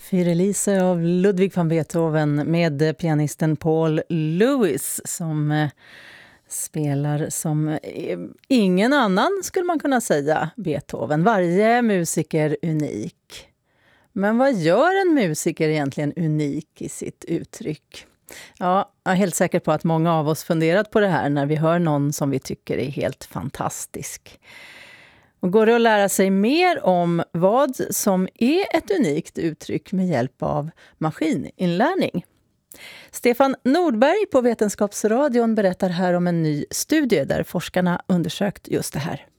Fyrelise av Ludwig van Beethoven med pianisten Paul Lewis som spelar som ingen annan, skulle man kunna säga, Beethoven. Varje musiker unik. Men vad gör en musiker egentligen unik i sitt uttryck? Ja, jag är helt säker på att många av oss funderat på det här när vi hör någon som vi tycker är helt fantastisk. Och går det att lära sig mer om vad som är ett unikt uttryck med hjälp av maskininlärning? Stefan Nordberg på Vetenskapsradion berättar här om en ny studie där forskarna undersökt just det här.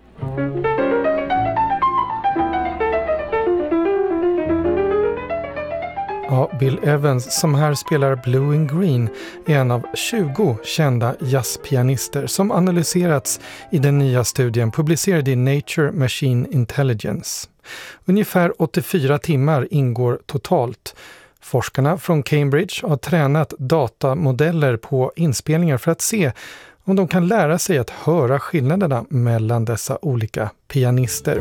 Ja, Bill Evans som här spelar Blue and Green är en av 20 kända jazzpianister som analyserats i den nya studien publicerad i Nature Machine Intelligence. Ungefär 84 timmar ingår totalt. Forskarna från Cambridge har tränat datamodeller på inspelningar för att se om de kan lära sig att höra skillnaderna mellan dessa olika pianister.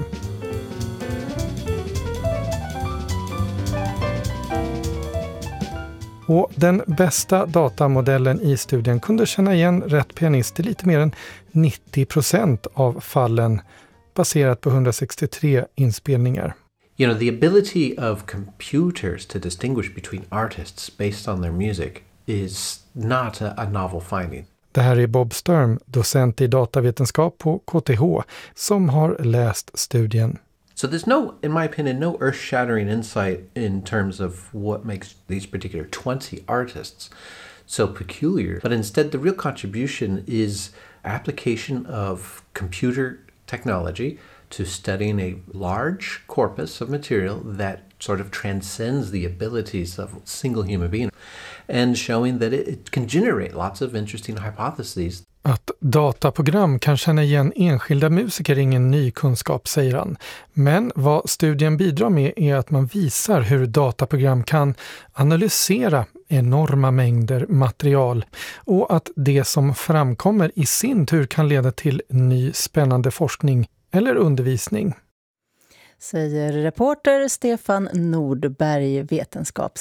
Och den bästa datamodellen i studien kunde känna igen rätt pianist i lite mer än 90% av fallen baserat på 163 inspelningar. You know, the ability of computers to distinguish between artists based on their music is not a novel finding. Det här är Bob Sturm, docent i datavetenskap på KTH, som har läst studien. So there's no, in my opinion, no earth-shattering insight in terms of what makes these particular 20 artists so peculiar. But instead, the real contribution is application of computer technology to studying a large corpus of material that sort of transcends the abilities of a single human being and showing that it can generate lots of interesting hypotheses. Att dataprogram kan känna igen enskilda musiker är ingen ny kunskap, säger han. Men vad studien bidrar med är att man visar hur dataprogram kan analysera enorma mängder material och att det som framkommer i sin tur kan leda till ny spännande forskning eller undervisning. Säger reporter Stefan Nordberg,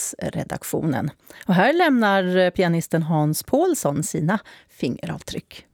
Vetenskapsredaktionen. Och här lämnar pianisten Hans Paulsson sina fingeravtryck.